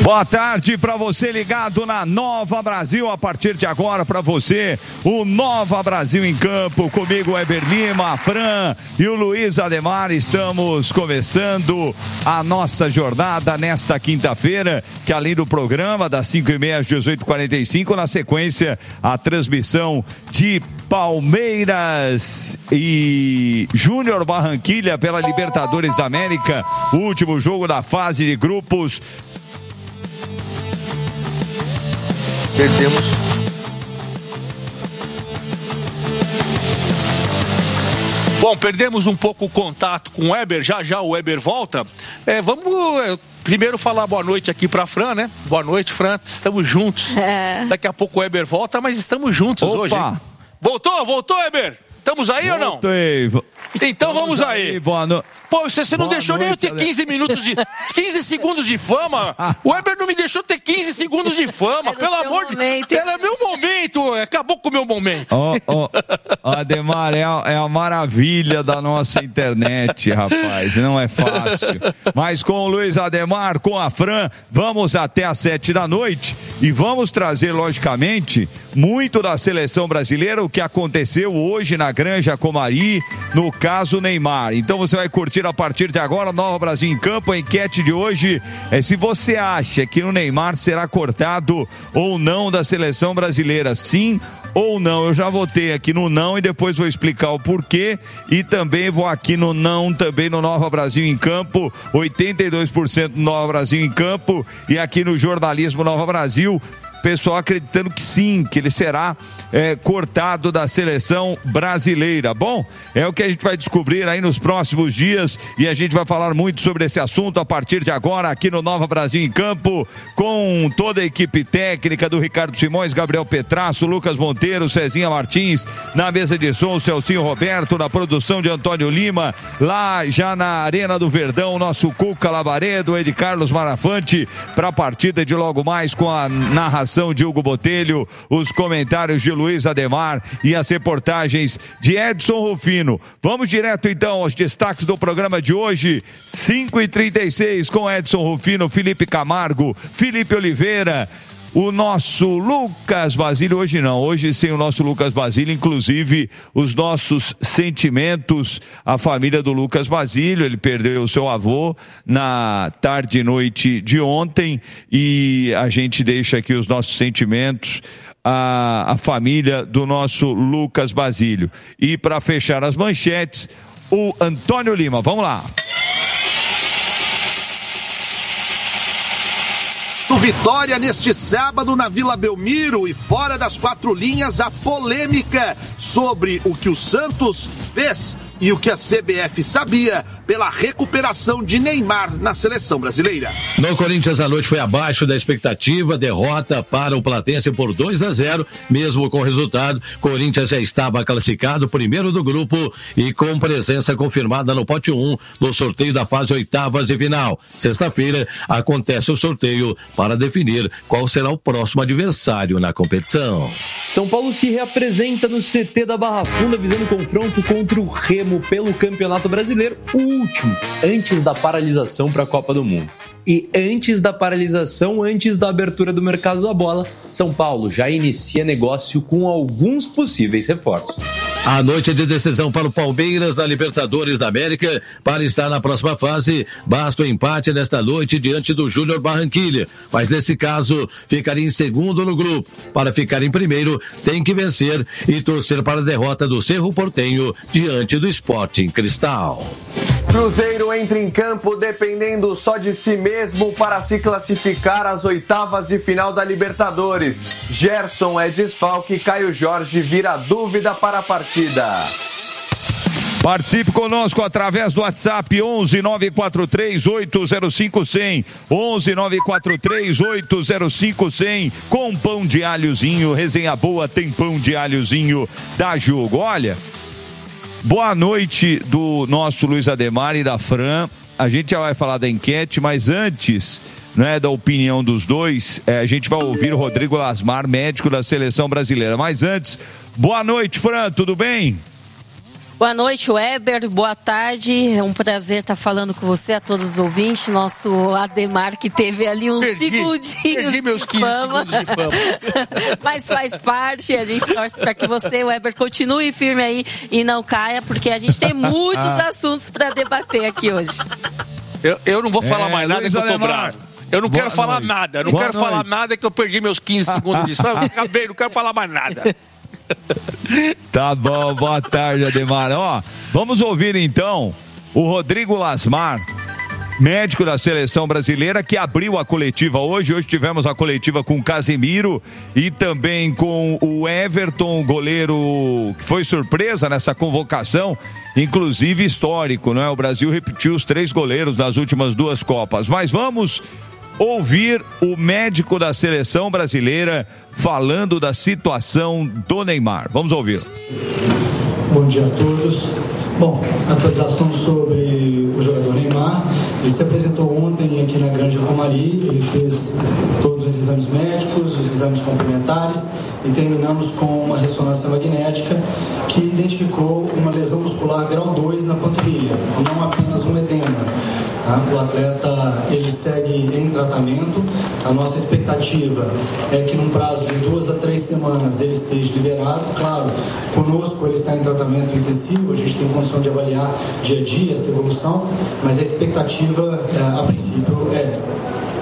Boa tarde para você ligado na Nova Brasil. A partir de agora para você, o Nova Brasil em Campo. Comigo o Eber Lima, a Fran e o Luiz Ademar. Estamos começando a nossa jornada nesta quinta-feira, que além do programa das 5h30 às 18h45, na sequência a transmissão de Palmeiras e Júnior Barranquilla pela Libertadores da América, o último jogo da fase de grupos. Perdemos. Bom, perdemos um pouco o contato com o Weber, já o Weber volta. Vamos primeiro falar boa noite aqui pra Fran, né? Boa noite, Fran, estamos juntos. Daqui a pouco o Weber volta, mas estamos juntos. Opa. Hoje. Hein? Voltou, Weber? Estamos aí ou não? Voltei. Então vamos aí. Boa noite. Pô, você não deixou nem eu ter 15 segundos de fama. O Weber não me deixou ter 15 segundos de fama. Pelo amor de Deus. Era meu momento. Acabou com o meu momento. Ademar, é a maravilha da nossa internet, rapaz. Não é fácil. Mas com o Luiz Ademar, com a Fran, vamos até às 7h e vamos trazer, logicamente, muito da seleção brasileira, o que aconteceu hoje na Granja Comari, no caso Neymar. Então você vai curtir a partir de agora, Nova Brasil em Campo. A enquete de hoje é se você acha que o Neymar será cortado ou não da seleção brasileira, sim ou não. Eu já votei aqui no não e depois vou explicar o porquê, e também vou aqui no não, também no Nova Brasil em Campo, 82% do Nova Brasil em Campo, e aqui no Jornalismo Nova Brasil, pessoal acreditando que sim, que ele será cortado da seleção brasileira. Bom, é o que a gente vai descobrir aí nos próximos dias, e a gente vai falar muito sobre esse assunto a partir de agora aqui no Nova Brasil em Campo, com toda a equipe técnica do Ricardo Simões, Gabriel Petrasso, Lucas Monteiro, Cezinha Martins, na mesa de som, Celcinho Roberto, na produção de Antônio Lima, lá já na Arena do Verdão, nosso Cuca Labaredo, Ed Carlos Marafante, para a partida de logo mais com a narração de Hugo Botelho, os comentários de Luiz Ademar e as reportagens de Edson Rufino. Vamos direto então aos destaques do programa de hoje, 5h36 com Edson Rufino, Felipe Camargo, Felipe Oliveira, o nosso Lucas Basílio, hoje não, hoje sem o nosso Lucas Basílio, inclusive os nossos sentimentos à família do Lucas Basílio. Ele perdeu o seu avô na tarde e noite de ontem, e a gente deixa aqui os nossos sentimentos à família do nosso Lucas Basílio. E para fechar as manchetes, o Antônio Lima, vamos lá. Vitória neste sábado na Vila Belmiro, e fora das quatro linhas a polêmica sobre o que o Santos fez e o que a CBF sabia pela recuperação de Neymar na seleção brasileira. No Corinthians, a noite foi abaixo da expectativa, derrota para o Platense por 2-0, mesmo com o resultado, Corinthians já estava classificado primeiro do grupo e com presença confirmada no pote 1, no sorteio da fase oitavas de final. Sexta-feira acontece o sorteio para definir qual será o próximo adversário na competição. São Paulo se reapresenta no CT da Barra Funda, visando confronto contra o Remo pelo Campeonato Brasileiro, o último, antes da paralisação para a Copa do Mundo. E antes da paralisação, antes da abertura do mercado da bola, São Paulo já inicia negócio com alguns possíveis reforços. A noite é de decisão para o Palmeiras da Libertadores da América. Para estar na próxima fase, basta o empate nesta noite diante do Júnior Barranquilla. Mas nesse caso, ficaria em segundo no grupo. Para ficar em primeiro, tem que vencer e torcer para a derrota do Cerro Porteño diante do Sporting Cristal. Cruzeiro entra em campo dependendo só de si mesmo para se classificar às oitavas de final da Libertadores. Gerson é desfalque e Caio Jorge vira dúvida para a partida. Participe conosco através do WhatsApp 11 943 805 100, 11 943 805 100, com pão de alhozinho. Resenha boa, tem pão de alhozinho da Jugo. Olha, boa noite do nosso Luiz Ademar e da Fran. A gente já vai falar da enquete, mas antes, né, da opinião dos dois, a gente vai ouvir o Rodrigo Lasmar, médico da seleção brasileira. Mas antes, boa noite, Fran, tudo bem? Boa noite, Weber. Boa tarde. É um prazer estar falando com você, a todos os ouvintes. Nosso Ademar, que teve ali uns segundinhos. Perdi meus 15 segundos de fama. Mas faz parte. A gente torce para que você, Weber, continue firme aí e não caia, porque a gente tem muitos assuntos para debater aqui hoje. Eu não vou falar mais nada, que eu tô bravo. Eu não quero falar nada. Eu não quero falar nada, que eu perdi meus 15 segundos de fama. Acabei, não quero falar mais nada. Tá bom, boa tarde, Ademar. Vamos ouvir então o Rodrigo Lasmar, médico da seleção brasileira, que abriu a coletiva hoje. Hoje tivemos a coletiva com o Casemiro e também com o Everton, goleiro que foi surpresa nessa convocação, inclusive histórico, né? O Brasil repetiu os 3 goleiros das últimas 2 Copas. Mas vamos ouvir o médico da seleção brasileira falando da situação do Neymar. Vamos ouvir. Bom dia a todos. Bom, atualização sobre o jogador Neymar. Ele se apresentou ontem aqui na Grande Romaria. Ele fez todos os exames médicos, os exames complementares e terminamos com uma ressonância magnética que identificou uma lesão muscular grau 2 na panturrilha, não apenas um edema. O atleta, ele segue em tratamento. A nossa expectativa é que num prazo de 2 a 3 semanas ele esteja liberado. Claro, conosco ele está em tratamento intensivo, a gente tem condição de avaliar dia a dia essa evolução, mas a expectativa, a princípio, é essa.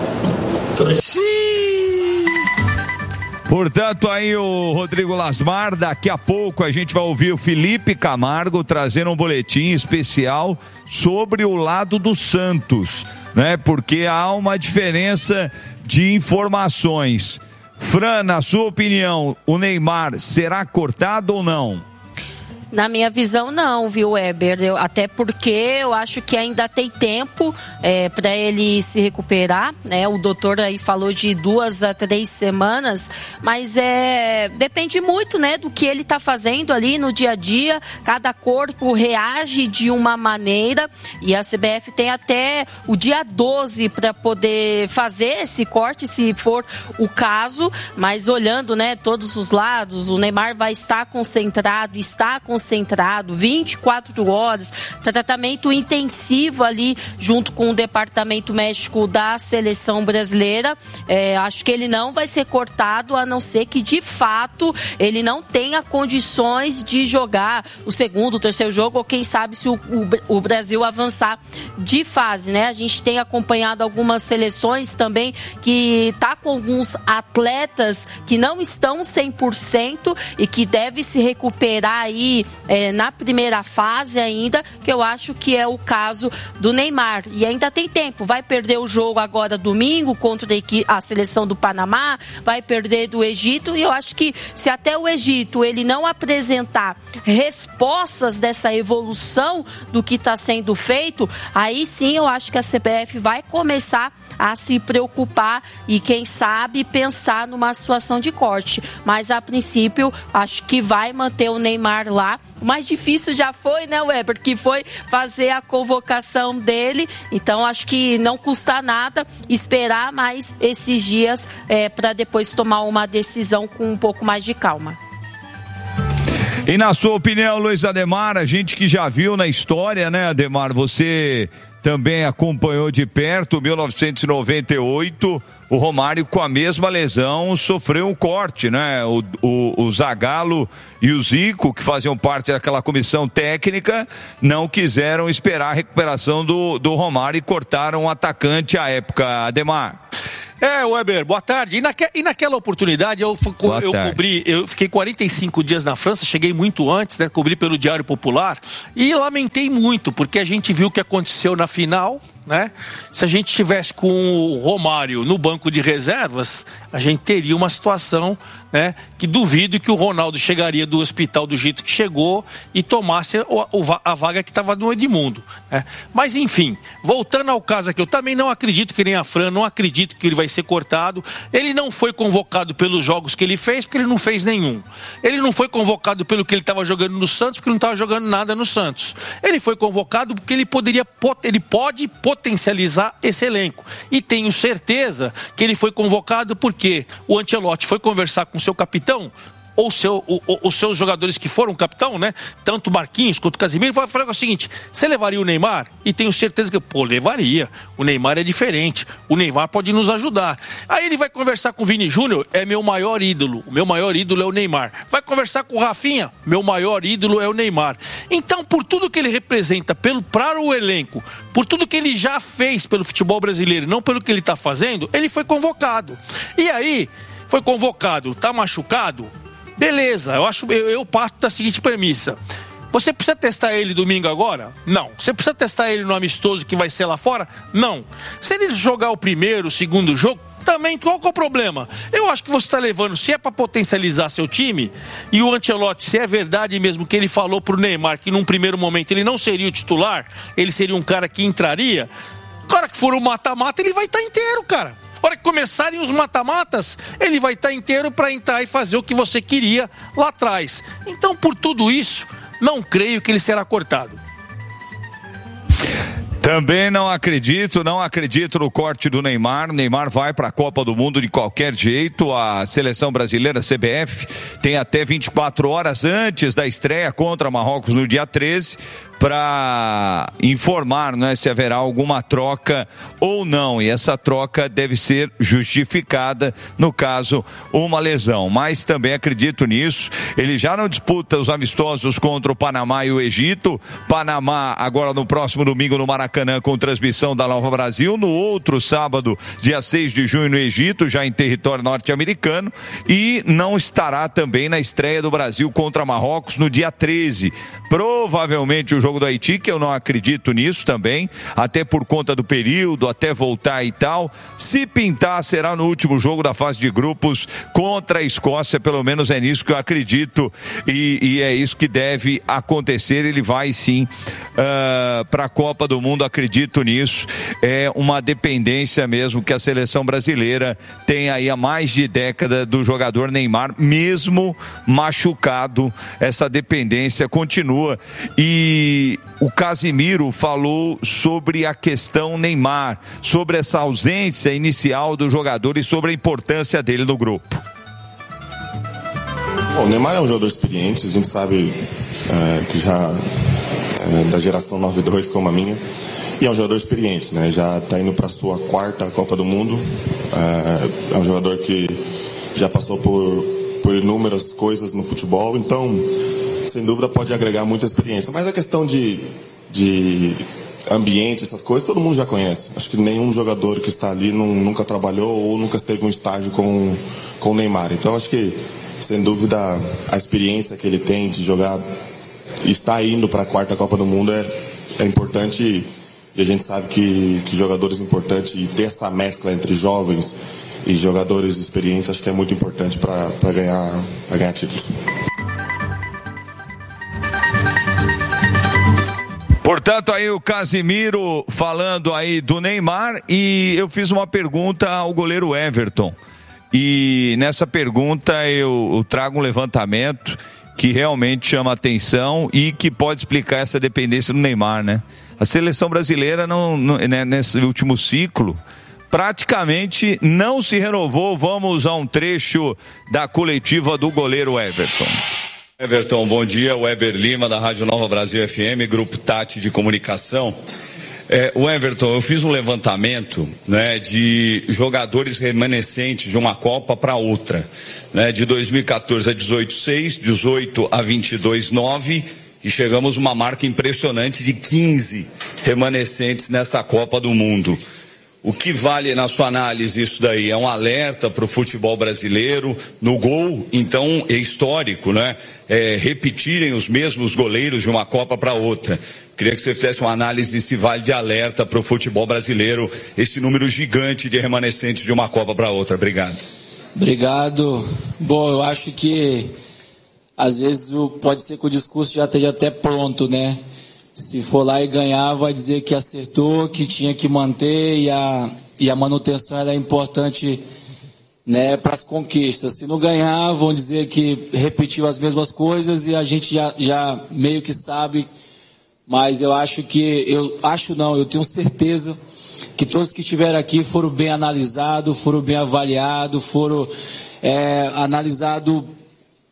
Portanto, aí o Rodrigo Lasmar. Daqui a pouco a gente vai ouvir o Felipe Camargo trazendo um boletim especial sobre o lado do Santos, né? Porque há uma diferença de informações. Fran, na sua opinião, o Neymar será cortado ou não? Na minha visão, não, viu, Weber? Até porque eu acho que ainda tem tempo para ele se recuperar, né? O doutor aí falou de 2 a 3 semanas, mas depende muito, né, do que ele está fazendo ali no dia a dia. Cada corpo reage de uma maneira e a CBF tem até o dia 12 para poder fazer esse corte, se for o caso. Mas olhando, né, todos os lados, o Neymar vai estar concentrado 24 horas, tratamento intensivo ali junto com o departamento médico da seleção brasileira. Acho que ele não vai ser cortado, a não ser que de fato ele não tenha condições de jogar o segundo, o terceiro jogo, ou quem sabe se o Brasil avançar de fase, né? A gente tem acompanhado algumas seleções também que tá com alguns atletas que não estão 100% e que deve se recuperar aí na primeira fase ainda, que eu acho que é o caso do Neymar. E ainda tem tempo, vai perder o jogo agora domingo contra a seleção do Panamá, vai perder do Egito, e eu acho que se até o Egito ele não apresentar respostas dessa evolução do que está sendo feito, aí sim eu acho que a CBF vai começar a se preocupar e quem sabe pensar numa situação de corte. Mas a princípio acho que vai manter o Neymar lá. O mais difícil já foi, né, Weber, que foi fazer a convocação dele. Então acho que não custa nada esperar mais esses dias para depois tomar uma decisão com um pouco mais de calma. E na sua opinião, Luiz Ademar, a gente que já viu na história, né, Ademar, você também acompanhou de perto, 1998, o Romário com a mesma lesão sofreu um corte, né? O Zagallo e o Zico, que faziam parte daquela comissão técnica, não quiseram esperar a recuperação do Romário e cortaram o atacante à época, Ademar. Weber, boa tarde. E naquela oportunidade eu fiquei 45 dias na França, cheguei muito antes, né? Cobri pelo Diário Popular e lamentei muito, porque a gente viu o que aconteceu na final, né? Se a gente tivesse com o Romário no banco de reservas, a gente teria uma situação, né, que duvido que o Ronaldo chegaria do hospital do jeito que chegou e tomasse a vaga que estava no Edmundo, né? Mas enfim, voltando ao caso aqui, eu também não acredito que nem a Fran, não acredito que ele vai ser cortado. Ele não foi convocado pelos jogos que ele fez, porque ele não fez nenhum. Ele não foi convocado pelo que ele estava jogando no Santos, porque ele não estava jogando nada no Santos. Ele foi convocado porque ele pode potencializar esse elenco. E tenho certeza que ele foi convocado porque o Ancelotti foi conversar com seu capitão ou os seus jogadores que foram capitão, né? Tanto o Marquinhos quanto o Casemiro, vai falar o seguinte: você levaria o Neymar? E tenho certeza que, levaria. O Neymar é diferente. O Neymar pode nos ajudar. Aí ele vai conversar com o Vini Júnior, é meu maior ídolo. O meu maior ídolo é o Neymar. Vai conversar com o Rafinha, meu maior ídolo é o Neymar. Então, por tudo que ele representa para o elenco, por tudo que ele já fez pelo futebol brasileiro, não pelo que ele está fazendo, ele foi convocado. E aí, foi convocado, tá machucado? Beleza, eu parto da seguinte premissa: você precisa testar ele domingo agora? Não. Você precisa testar ele no amistoso que vai ser lá fora? Não. Se ele jogar o primeiro, o segundo jogo, também, qual que é o problema? Eu acho que você está levando, se é para potencializar seu time, e o Ancelotti, se é verdade mesmo que ele falou pro Neymar que num primeiro momento ele não seria o titular, ele seria um cara que entraria, o cara que for o mata-mata, ele vai estar inteiro, cara. Na hora que começarem os mata-matas, ele vai estar inteiro para entrar e fazer o que você queria lá atrás. Então, por tudo isso, não creio que ele será cortado. Também não acredito no corte do Neymar. O Neymar vai para a Copa do Mundo de qualquer jeito. A seleção brasileira, a CBF, tem até 24 horas antes da estreia contra Marrocos no dia 13 para informar, né, se haverá alguma troca ou não. E essa troca deve ser justificada, no caso, uma lesão. Mas também acredito nisso. Ele já não disputa os amistosos contra o Panamá e o Egito. Panamá agora no próximo domingo no Maracanã com transmissão da Nova Brasil. No outro sábado, dia 6 de junho no Egito, já em território norte-americano. E não estará também na estreia do Brasil contra Marrocos no dia 13. Provavelmente o jogo do Haiti, que eu não acredito nisso também, até por conta do período, até voltar e tal. Se pintar, será no último jogo da fase de grupos contra a Escócia, pelo menos é nisso que eu acredito, e é isso que deve acontecer. Ele vai sim para a Copa do Mundo, acredito nisso. É uma dependência mesmo que a seleção brasileira tem aí há mais de década do jogador Neymar, mesmo machucado, essa dependência continua. E o Casemiro falou sobre a questão Neymar, sobre essa ausência inicial do jogador e sobre a importância dele no grupo. Bom, o Neymar é um jogador experiente, a gente sabe que já da geração 92 como a minha, e é um jogador experiente, né? Já está indo para a sua 4ª Copa do Mundo, é um jogador que já passou por inúmeras coisas no futebol, então sem dúvida pode agregar muita experiência. Mas a questão de ambiente, essas coisas, todo mundo já conhece. Acho que nenhum jogador que está ali nunca trabalhou ou nunca esteve um estágio com o Neymar. Então acho que, sem dúvida, a experiência que ele tem de jogar e estar indo para a 4ª Copa do Mundo é importante, e a gente sabe que jogadores importantes, e ter essa mescla entre jovens e jogadores experientes, acho que é muito importante para ganhar títulos. Portanto, aí o Casemiro falando aí do Neymar, e eu fiz uma pergunta ao goleiro Everton. E nessa pergunta eu trago um levantamento que realmente chama atenção e que pode explicar essa dependência do Neymar, né? A seleção brasileira, né, nesse último ciclo, praticamente não se renovou. Vamos a um trecho da coletiva do goleiro Everton. Everton, bom dia. Weber Lima, da Rádio Nova Brasil FM, Grupo Tati de Comunicação. O Everton, eu fiz um levantamento, né, de jogadores remanescentes de uma Copa para outra, né, de 2014 a 18-6, 18 a 22-9, e chegamos a uma marca impressionante de 15 remanescentes nessa Copa do Mundo. O que vale na sua análise isso daí? É um alerta para o futebol brasileiro? No gol, então, é histórico, né? Repetirem os mesmos goleiros de uma Copa para outra. Queria que você fizesse uma análise se vale de alerta para o futebol brasileiro esse número gigante de remanescentes de uma Copa para outra. Obrigado. Obrigado. Bom, eu acho que às vezes pode ser que o discurso já esteja até pronto, né? Se for lá e ganhar, vai dizer que acertou, que tinha que manter, e a manutenção era importante, né, para as conquistas. Se não ganhar, vão dizer que repetiu as mesmas coisas, e a gente já meio que sabe. Mas eu tenho certeza que todos que estiveram aqui foram bem analisados, foram bem avaliados, foram analisados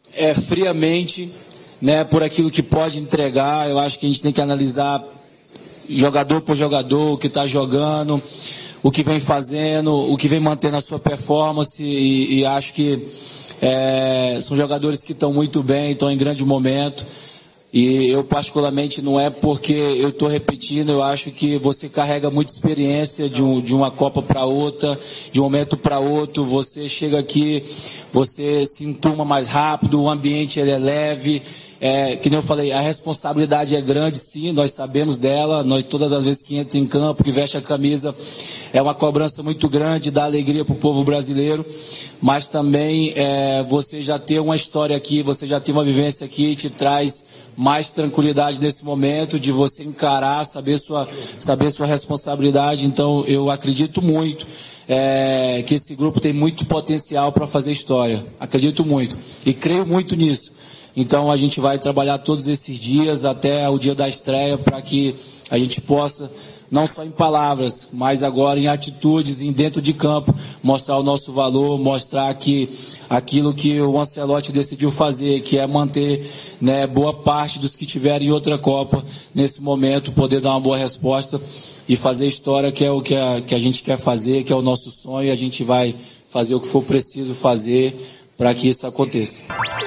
friamente, né, por aquilo que pode entregar. Eu acho que a gente tem que analisar jogador por jogador, o que está jogando, o que vem fazendo, o que vem mantendo a sua performance, e acho que são jogadores que estão muito bem, estão em grande momento. E eu particularmente, não é porque eu estou repetindo, eu acho que você carrega muita experiência de uma Copa para outra, de um momento para outro. Você chega aqui, você se entuma mais rápido, o ambiente ele é leve. Que nem eu falei, a responsabilidade é grande, sim, nós sabemos dela. Nós, todas as vezes que entra em campo, que veste a camisa, é uma cobrança muito grande, dá alegria para o povo brasileiro, mas também você já ter uma história aqui, você já ter uma vivência aqui, te traz mais tranquilidade nesse momento de você encarar, saber sua responsabilidade. Então eu acredito muito que esse grupo tem muito potencial para fazer história, acredito muito e creio muito nisso. Então a gente vai trabalhar todos esses dias até o dia da estreia para que a gente possa, não só em palavras, mas agora em atitudes, em dentro de campo, mostrar o nosso valor, mostrar que aquilo que o Ancelotti decidiu fazer, que é manter, né, boa parte dos que tiverem em outra Copa, nesse momento, poder dar uma boa resposta e fazer história, que é o que a gente quer fazer, que é o nosso sonho, e a gente vai fazer o que for preciso fazer para que isso aconteça.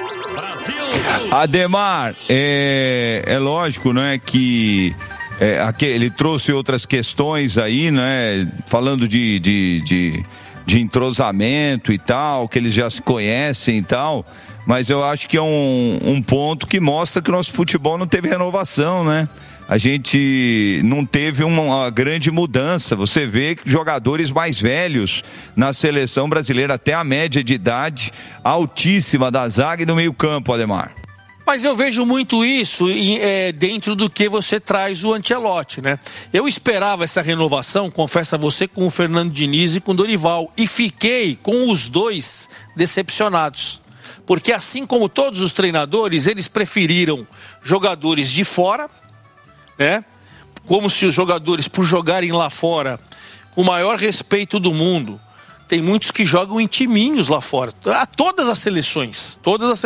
Ademar, é lógico, né, que ele trouxe outras questões aí, né, falando de entrosamento e tal, que eles já se conhecem e tal, mas eu acho que é um ponto que mostra que o nosso futebol não teve renovação, né? A gente não teve uma grande mudança. Você vê jogadores mais velhos na seleção brasileira, até a média de idade altíssima da zaga e do meio campo, Ademar. Mas eu vejo muito isso dentro do que você traz o Ancelotti, né? Eu esperava essa renovação, confesso a você, com o Fernando Diniz e com o Dorival, e fiquei com os dois decepcionados. Porque assim como todos os treinadores, eles preferiram jogadores de fora, né? Como se os jogadores, por jogarem lá fora, com o maior respeito do mundo, tem muitos que jogam em timinhos lá fora, todas as seleções,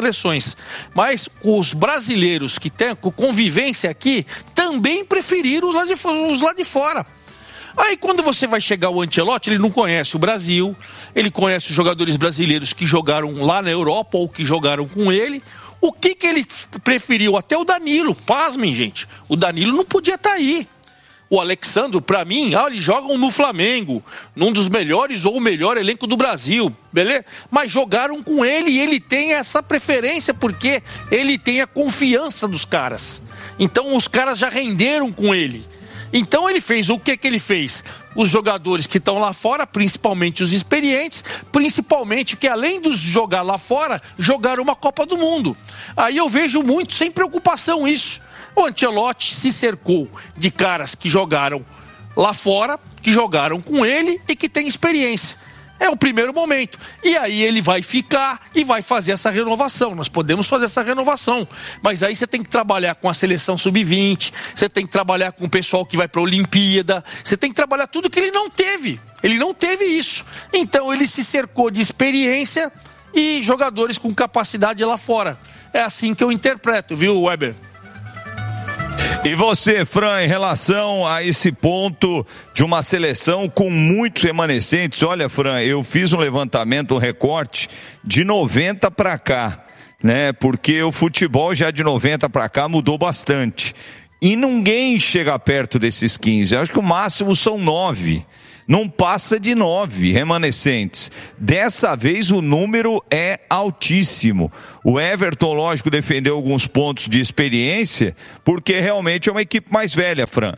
mas os brasileiros que têm convivência aqui também preferiram os lá de fora. Aí quando você vai chegar o Ancelotti, ele não conhece o Brasil, ele conhece os jogadores brasileiros que jogaram lá na Europa ou que jogaram com ele. O que ele preferiu? Até o Danilo, pasmem, gente, o Danilo não podia estar aí. O Alexandro, pra mim, eles jogam no Flamengo, num dos melhores ou o melhor elenco do Brasil, beleza? Mas jogaram com ele e ele tem essa preferência porque ele tem a confiança dos caras. Então os caras já renderam com ele. Então ele fez o que ele fez? Os jogadores que estão lá fora, principalmente os experientes, principalmente que além de jogar lá fora, jogaram uma Copa do Mundo. Aí eu vejo muito, sem preocupação isso. O Ancelotti se cercou de caras que jogaram lá fora, que jogaram com ele e que têm experiência. É o primeiro momento. E aí ele vai ficar e vai fazer essa renovação. Nós podemos fazer essa renovação. Mas aí você tem que trabalhar com a seleção sub-20, você tem que trabalhar com o pessoal que vai para a Olimpíada, você tem que trabalhar tudo que ele não teve. Ele não teve isso. Então ele se cercou de experiência e jogadores com capacidade lá fora. É assim que eu interpreto, viu, Weber? E você, Fran, em relação a esse ponto de uma seleção com muitos remanescentes, olha, Fran, eu fiz um levantamento, um recorte de 90 para cá, né? Porque o futebol já de 90 para cá mudou bastante. E ninguém chega perto desses 15, eu acho que o máximo são 9. Não passa de 9 remanescentes. Dessa vez o número é altíssimo. O Everton, lógico, defendeu alguns pontos de experiência, porque realmente é uma equipe mais velha, Fran.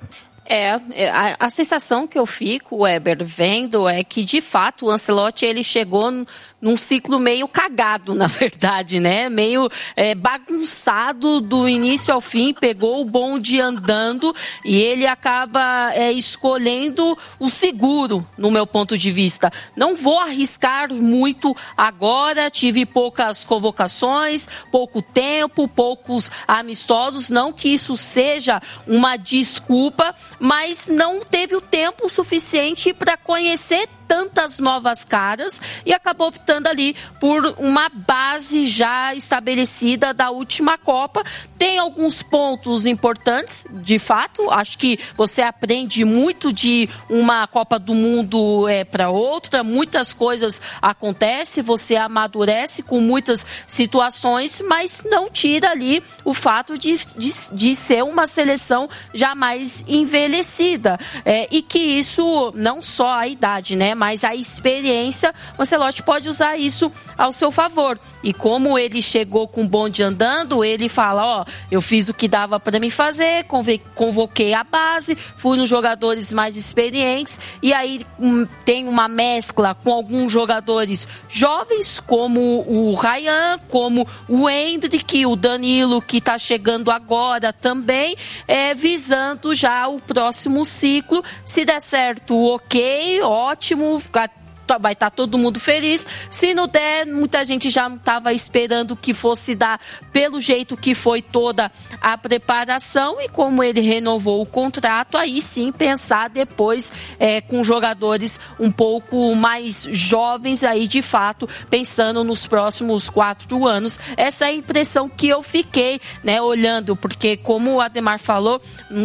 A sensação que eu fico, Weber, vendo é que, de fato, o Ancelotti ele chegou num ciclo meio cagado, na verdade, né? Meio bagunçado do início ao fim, pegou o bonde andando e ele acaba escolhendo o seguro, no meu ponto de vista. Não vou arriscar muito agora, tive poucas convocações, pouco tempo, poucos amistosos, não que isso seja uma desculpa, mas não teve o tempo suficiente para conhecer tantas novas caras e acabou optando ali por uma base já estabelecida da última Copa. Tem alguns pontos importantes, de fato. Acho que você aprende muito de uma Copa do Mundo para outra. Muitas coisas acontecem, você amadurece com muitas situações, mas não tira ali o fato de ser uma seleção já mais envelhecida. E que isso, não só a idade, né, mas a experiência, o Ancelotti pode usar isso ao seu favor. E como ele chegou com o bonde andando, ele fala, eu fiz o que dava para me fazer, convoquei a base, fui nos jogadores mais experientes, e aí tem uma mescla com alguns jogadores jovens, como o Ryan, como o Endrick, o Danilo, que está chegando agora também, visando já o próximo ciclo. Se der certo, ok, ótimo, vai estar todo mundo feliz. Se não der, muita gente já estava esperando que fosse dar pelo jeito que foi toda a preparação, e como ele renovou o contrato, aí sim pensar depois com jogadores um pouco mais jovens, aí de fato pensando nos próximos 4 anos. Essa é a impressão que eu fiquei, né, olhando, porque como o Ademar falou,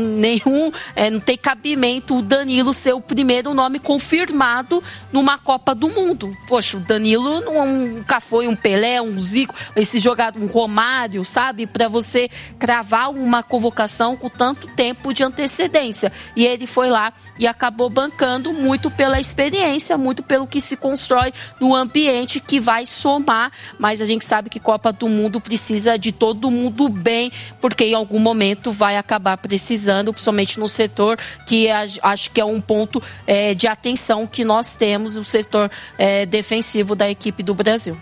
não tem cabimento o Danilo ser o primeiro nome confirmado numa Copa do Mundo. Poxa, o Danilo nunca foi um Pelé, um Zico, esse jogador, um Romário, sabe? Para você cravar uma convocação com tanto tempo de antecedência. E ele foi lá e acabou bancando muito pela experiência, muito pelo que se constrói no ambiente, que vai somar. Mas a gente sabe que Copa do Mundo precisa de todo mundo bem, porque em algum momento vai acabar precisando, principalmente no setor, que acho que é um ponto de atenção que nós temos, o setor defensivo da equipe do Brasil.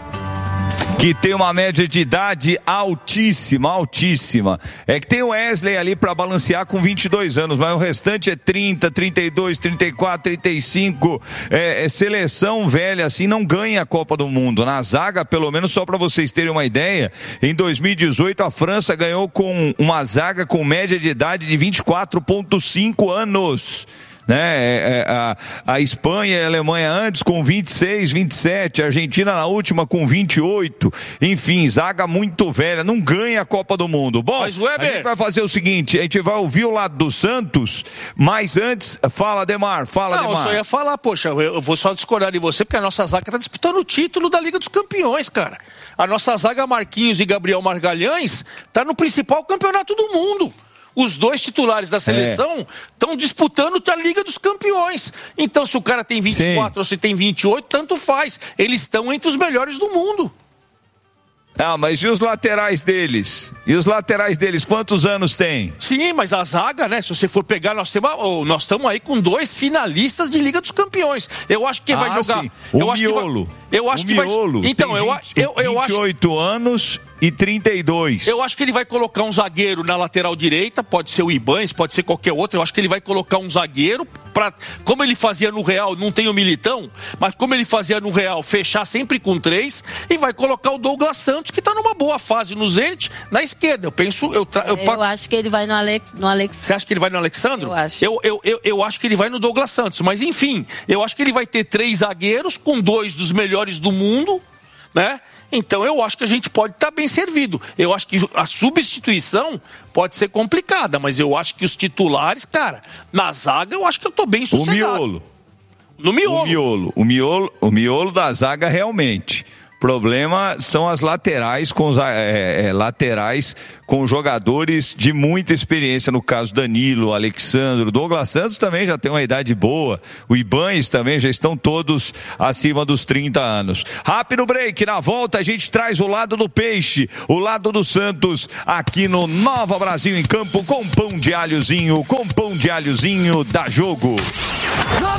Que tem uma média de idade altíssima. É que tem o Wesley ali para balancear com 22 anos, mas o restante é 30, 32, 34, 35. Seleção velha assim não ganha a Copa do Mundo. Na zaga, pelo menos, só para vocês terem uma ideia, em 2018 a França ganhou com uma zaga com média de idade de 24,5 anos. Né? A Espanha e a Alemanha antes com 26, 27, a Argentina na última com 28, enfim, zaga muito velha, não ganha a Copa do Mundo. Bom, mas, Weber, a gente vai fazer o seguinte, a gente vai ouvir o lado do Santos, mas antes, fala Ademar, Ademar. Eu só ia falar, poxa, eu vou só discordar de você, porque a nossa zaga está disputando o título da Liga dos Campeões, cara. A nossa zaga, Marquinhos e Gabriel Magalhães, está no principal campeonato do mundo. Os dois titulares da seleção estão disputando a Liga dos Campeões. Então, se o cara tem 24 ou se tem 28, tanto faz. Eles estão entre os melhores do mundo. Mas e os laterais deles? Quantos anos tem? Sim, mas a zaga, né? Se você for pegar, nós estamos aí com 2 finalistas de Liga dos Campeões. Eu acho que vai jogar... Sim. Miolo. Então, eu acho... 28 anos... e 32. Eu acho que ele vai colocar um zagueiro na lateral direita, pode ser o Ibanes, pode ser qualquer outro. Eu acho que ele vai colocar um zagueiro para, como ele fazia no Real, não tem o Militão, mas como ele fazia no Real, fechar sempre com 3, e vai colocar o Douglas Santos, que está numa boa fase no Zenit, na esquerda. Eu acho que ele vai no Alex. Você acha que ele vai no Alexandro? Eu acho. Eu acho que ele vai no Douglas Santos, mas enfim, eu acho que ele vai ter 3 zagueiros com 2 dos melhores do mundo, né? Então eu acho que a gente pode estar bem servido. Eu acho que a substituição pode ser complicada, mas eu acho que os titulares, cara, na zaga eu acho que eu estou bem sossegado. O miolo da zaga realmente. O problema são as laterais laterais com jogadores de muita experiência, no caso Danilo, Alexandro, Douglas Santos também já tem uma idade boa, o Ibanes também já estão todos acima dos 30 anos. Rápido break, na volta a gente traz o lado do Peixe, o lado do Santos, aqui no Nova Brasil em Campo, com pão de alhozinho da Jogo.